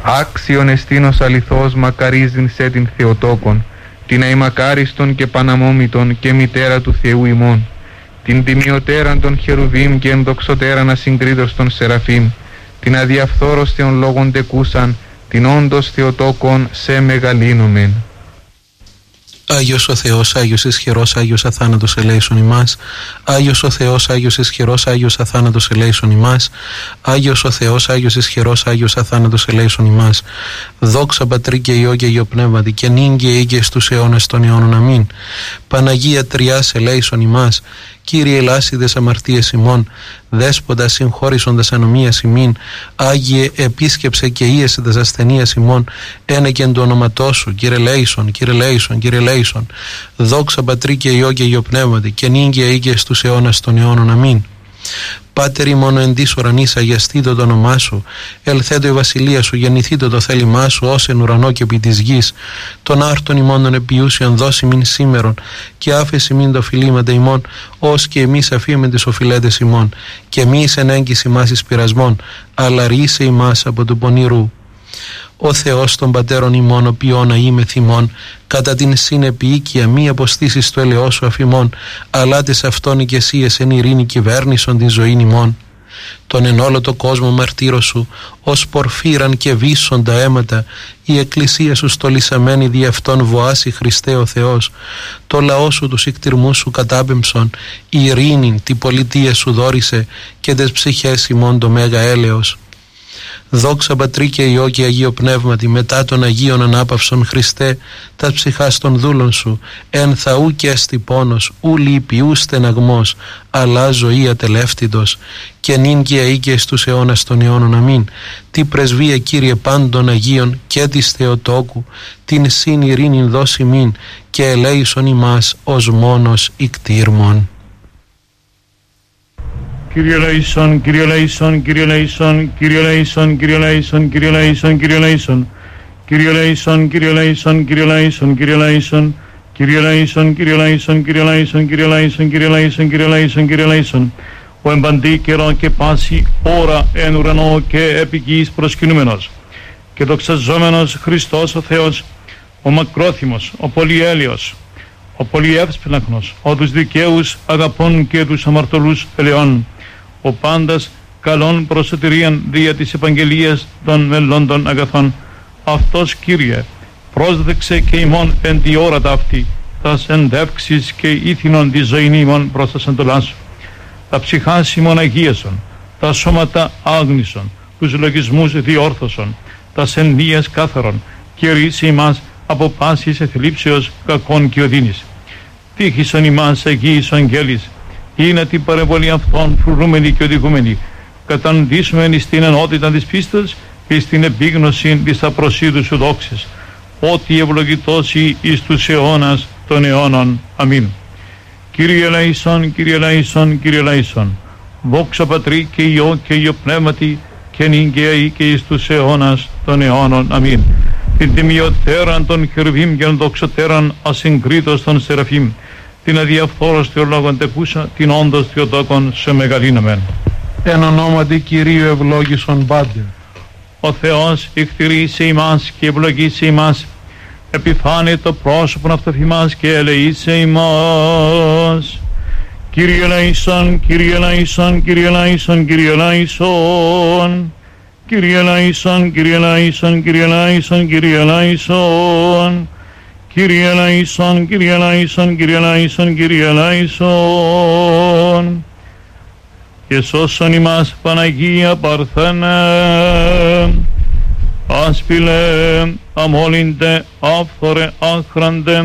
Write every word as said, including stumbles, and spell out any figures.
Άξιον εστίνος αληθώς μακαρίζειν σε την Θεοτόκον, την αημακάριστον και παναμόμητον και μητέρα του Θεού ημών, την τιμιωτέραν των χερουβίμ και ενδοξωτέραν ασυγκρίτως των Σεραφείμ, την αδιαφθόρος Θεον λόγων τεκούσαν, την όντως Θεοτόκον σε μεγαλύνομεν. Άγιος ο Θεός, Άγιος ισχυρός, Άγιος αθάνατος ελέησον ημάς. Άγιος ο Θεός, Άγιος ισχυρός, Άγιος αθάνατος ελέησον ημάς. Άγιος ο Θεός, Άγιος ισχυρός, Άγιος αθάνατος ελέησον ημάς. Δόξα Πατρί και Υιό και Υιό Πνεύματι, και νυν και ή και στους αιώνας των αιώνων. Αμήν. Παναγία Τριάς ελέησον ημάς. Κύριε ελάσιδες αμαρτίες ημών, Δέσποτα συγχώρησοντας ανομίας ημίν, Άγιε επίσκεψε και ίεσε τας ασθενείας ημών, ένεκεν το όνοματό σου, Κύριε λέησον, Κύριε λέησον, Κύριε λέησον. Δόξα Πατρί και Υιό και Υιό Πνεύματι, και νυν και ή και στους αιώνας των αιώνων. Αμήν. Πάτερ ημών εν της ουρανής, αγιαστήτω το όνομά σου, ελθέτω η βασιλεία σου, γεννηθήτω το θέλημά σου, ως εν ουρανό και επί της γης. Τον άρτον ημών των επιούσιων δώσει μην σήμερον, και άφεση μην το φιλήματα ημών, ως και εμείς αφίεμεν τις οφειλέτες ημών, και μη εις εν έγκυση μας εις πειρασμών, αλλά ρίσε ημάς από του πονηρού. Ο Θεός των πατέρων ημών, ο ποιόν είμαι θυμών, κατά την συνεπιοίκεια μη αποστήσεις το ελαιό σου αφημών, αλλά τες αυτόν οικεσίες εν ειρήνη κυβέρνησον την ζωήν ημών. Τον εν όλο το κόσμο μαρτύρω σου, ως πορφύραν και βύσσοντα αίματα, η εκκλησία σου στολισαμένη δι' αυτόν βοάσει Χριστέ ο Θεός. Το λαό σου τους ικτυρμούς σου κατάπεμψον, η ειρήνη τη πολιτεία σου δόρισε, και τες ψυχές ημών το μέγα έλεος. Δόξα Πατρί και Υιό και Αγίο Πνεύματι, μετά των Αγίων Ανάπαυσον Χριστέ, τα ψυχάς των δούλων σου, εν θα ου και έστι πόνος, ου λύπη, ου στεναγμός, αλλά ζωή ατελεύτητος, και νυν και αεί και στους αιώνας των αιώνων. Αμήν. Τι πρεσβεία Κύριε πάντων Αγίων και της Θεοτόκου, την συν ειρήνην δώσει μην, και ελέησον ημάς ως μόνος ικτήρμον. Kyrie eleison, Kyrie eleison, Kyrie eleison, Kyrie eleison, Kyrie eleison, Kyrie eleison, Kyrie eleison, Kyrie eleison, Kyrie eleison, Kyrie eleison, Kyrie eleison, Kyrie eleison, Kyrie eleison, Kyrie eleison, Kyrie eleison, Kyrie eleison, Kyrie eleison, Kyrie eleison. Ο εμπαντή καιρό και πάση ώρα εν ουρανό και επί γης προσκυνούμενος, και δοξαζόμενος Χριστός ο Θεός, ο μακρόθυμος, ο πολυέλεος, ο πολυεύσπλαχνος, ο τους δικαίους αγαπών και τους αμαρτωλούς ελεών, ο πάντας καλών προσωτηρίαν δια της επαγγελίας των μελλόντων αγαθών. Αυτός, Κύριε, πρόσδεξε και ημών εν τη ώρα ταύτη, τας ενδεύξεις και ήθινον τη ζωήν ημών προς τα σαντολά σου. Τα ψυχάς ημών αγίασον, τα σώματα άγνησον, τους λογισμούς διόρθωσον, τα εννίας κάθαρον, και ρίσε ημάς από πάσης εθλίψεως κακών και οδύνης. Τύχησον ημάς Αγίης Αγγέλης, είναι την παρεμβολή αυτών φρουρούμενη και οδηγούμενη, καταντήσουμε στην ενότητα της πίστας και στην επίγνωση της απροσίδου σου δόξης, ότι ευλογητώσει εις τους αιώνας των αιώνων. Αμήν. Κύριε ελέησον, Κύριε ελέησον, Κύριε ελέησον. Δόξα Πατρί και Υιό και Υιό Πνεύματι, και νυν και αεί και εις τους αιώνας των αιώνων. Αμήν. Την τιμιωτέραν των χερουβίμ και ενδοξωτέραν ασυγκρίτως των Σεραφείμ, την αδιαφθόρος Θεολόγων τεκούσα, την όντως Θεοτόκον σε μεγαλύνομεν. Εν ονόματι Κυρίου ευλόγησον πάντε. Ο Θεός εκτηρήσε ημάς και ευλογήσε ημάς, επιφάνε το πρόσωπον αυτοθυμάς και ελεήσε ημάς. Κύριε ελέησον, Κύριε ελέησον, Κύριε ελέησον, Κύριε ελέησον. Kyrie eleison, Kyrie eleison, Kyrie eleison, Kyrie eleison. Kyrie eleison, Kyrie eleison, Kyrie eleison, Kyrie eleison. Και σώσον ημάς Παναγία Παρθένε, άσπηλε, αμόλυντε, άφθορε, άχραντε,